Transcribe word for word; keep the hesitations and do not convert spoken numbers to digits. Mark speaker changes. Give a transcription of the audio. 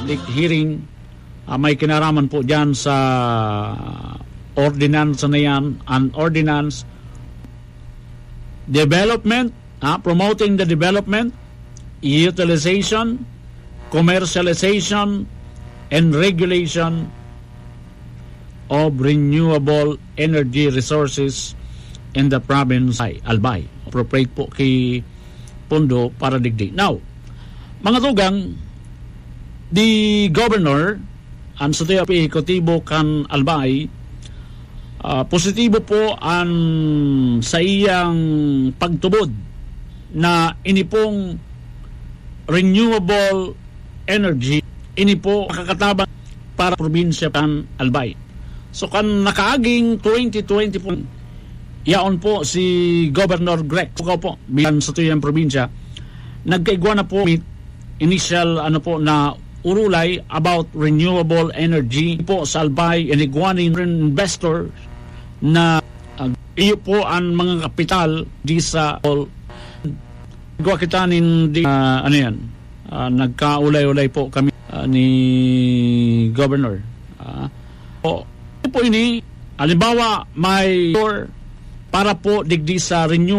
Speaker 1: public hearing, uh, may kinaraman po dyan sa ordinance na yan, an ordinance development, uh, promoting the development, utilization, commercialization, and regulation of renewable energy resources in the province ay Albay. Appropriate po kay Pondo para digdi. Now, mga tugang, the governor ang sa tiyo ekotibo kan Albay, uh, positibo po ang sa iyang pagtubod na ini pong renewable energy, ini po kakatabang para probinsya kan Albay. So kan nakaaging twenty twenty po, yaon po si Governor Greg Sukaw po bilang sa tuyang probinsya, nagkaigwa na po initial ano po na urulay about renewable energy po sa Albay, inigwanin investors na uh, iyo po ang mga kapital di sa gwa kita nin di, uh, ano yan, uh, nagkaulay-ulay po kami uh, ni Governor uh, po po ini, halimbawa may para po digdi sa renew